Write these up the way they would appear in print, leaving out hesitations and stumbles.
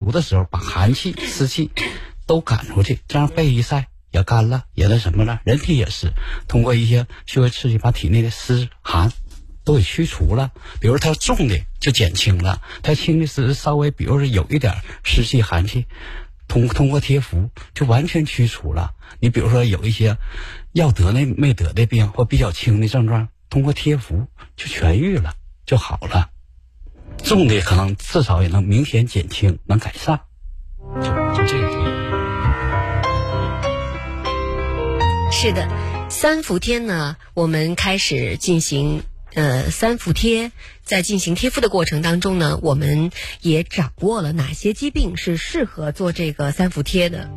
除的时候，把寒气、湿气都赶出去，这样背一晒也干了，也那什么了。人体也是通过一些穴位刺激，把体内的湿寒都给驱除了。比如它重的就减轻了，它轻的是稍微，比如说有一点湿气寒气，通过贴服就完全驱除了。你比如说有一些要得那没得的病或比较轻的症状，通过贴服就痊愈了，就好了。重的可能至少也能明显减轻，能改善，就这个。 是的，三伏贴呢，我们开始进行三伏贴，在进行贴敷的过程当中呢，我们也掌握了哪些疾病是适合做这个三伏贴的。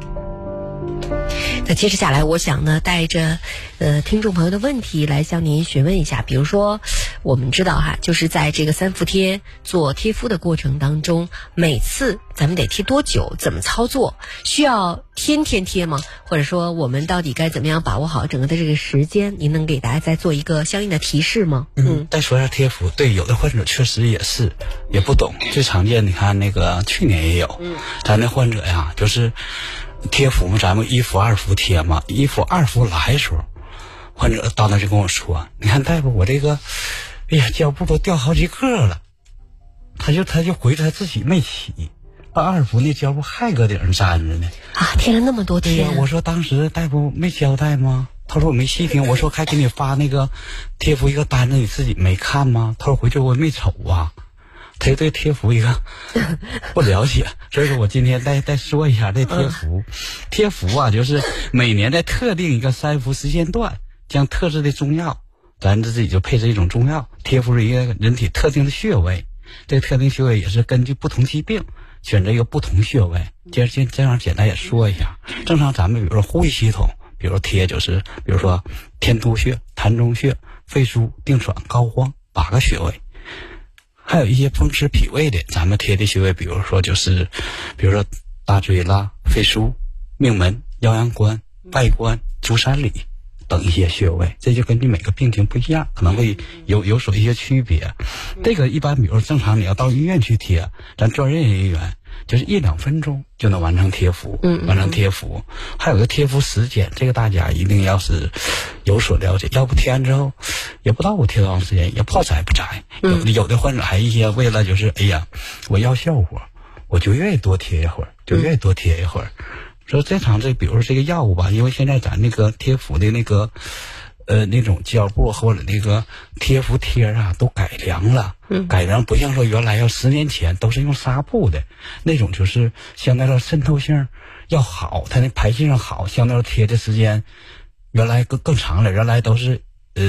那接着下来，我想呢，带着听众朋友的问题来向您询问一下。比如说，我们知道哈，就是在这个三伏贴做贴敷的过程当中，每次咱们得贴多久？怎么操作？需要天天贴吗？或者说，我们到底该怎么样把握好整个的这个时间？您能给大家再做一个相应的提示吗？ 再说一下贴服，对，有的患者确实也不懂。最常见，你看那个去年也有，咱那患者呀，就是贴服嘛，咱们一伏二伏贴嘛，一伏二伏来的时候，患者到那就跟我说，你看大夫，我这个哎呀胶布都掉好几个了。他就回头他自己没起，把二伏那胶布还搁顶上粘着呢。 啊，贴了那么多天。 对呀，我说当时大夫没交代吗？他说我没细听。我说还给你发那个贴服一个单子，你自己没看吗？他说回去我没瞅啊。他就对贴服一个不了解，所以说我今天再说一下这贴服。贴服啊，就是每年在特定一个三伏时间段，将特制的中药，咱自己就配置一种中药，贴服是一个人体特定的穴位。这个特定穴位也是根据不同疾病选择一个不同穴位。接着这样简单也说一下，正常咱们比如说呼吸系统，比如贴就是比如说天突穴、膻中穴、肺腧、定喘、膏肓8个穴位。还有一些风湿脾胃的，咱们贴的穴位，比如说大椎啦、肺腧、命门、腰阳关、外关、足三里等一些穴位，这就根据每个病情不一样，可能会有所一些区别。这个一般比如正常你要到医院去贴，咱专业人员就是1-2分钟就能完成贴服，完成贴服。还有个贴服时间，这个大家一定要是有所了解，要不贴完之后也不知道我贴多长时间，也不知道摘不摘。有的患者还一些为了就是哎呀我要效果，我就愿意多贴一会儿，说这比如说这个药物吧，因为现在咱那个贴服的那个那种胶布或者那个贴服贴啊都改良了，改良不像说原来要10年前都是用纱布的那种，就是相对来说渗透性要好，它那排气性好，相对来说贴的时间原来更长了，原来都是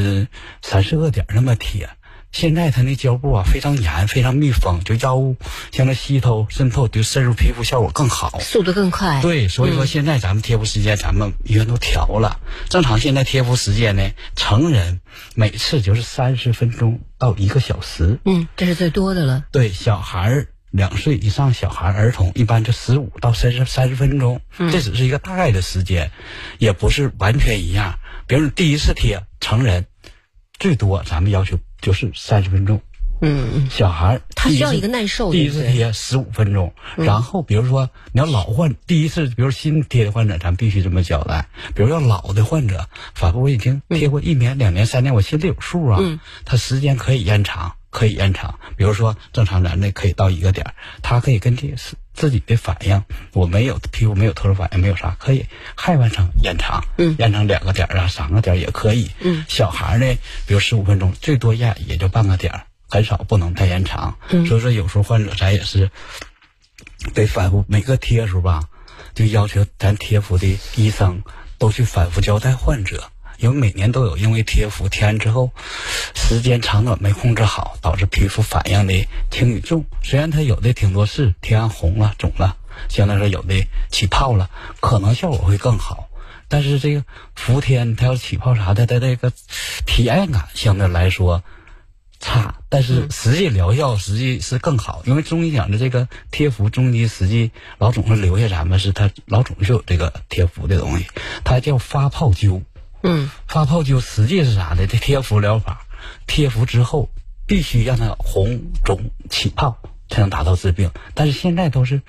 30个点那么贴。现在它那胶布啊非常严，非常密封，就药物像那渗透就渗入皮肤效果更好， 速度更快。 对，所以说现在咱们贴服时间咱们医院都调了，正常现在贴服时间呢，成人每次就是30分钟到1个小时， 这是最多的了。 对，小孩2岁以上小孩儿童一般就15到30分钟，这只是一个大概的时间，也不是完全一样。比如第一次贴成人最多咱们要求就是30分钟，小孩他需要一个耐受， 第一次贴15分钟，然后比如说你要老患第一次，比如新贴的患者，咱必须这么交代。比如要老的患者，反正我已经贴过1年、2年、3年，我心里有数啊，他时间可以延长。比如说正常咱那可以到1个点，他可以根据自己的反应，我皮肤没有特殊反应，没有啥，可以还完成延长2个点啊，3个点也可以。小孩呢，比如15分钟，最多也就半个点，很少不能太延长。所以说有时候患者咱也是得反复，每个贴的时候吧，就要求咱贴服的医生都去反复交代患者。因为每年都有因为贴服贴完之后时间长短没控制好，导致皮肤反应的轻与重。虽然它有的挺多是贴完红了肿了，相对来说有的起泡了，可能效果会更好，但是这个伏天它要起泡啥的，它这个体验感相对来说差，但是实际疗效实际是更好。因为中医讲的这个贴服，中医实际老总是留下咱们是他老总就有这个贴服的东西，它叫发泡灸。发泡灸实际是啥的？这贴服疗法，贴服之后必须让它红肿起泡才能达到治病，但是现在都是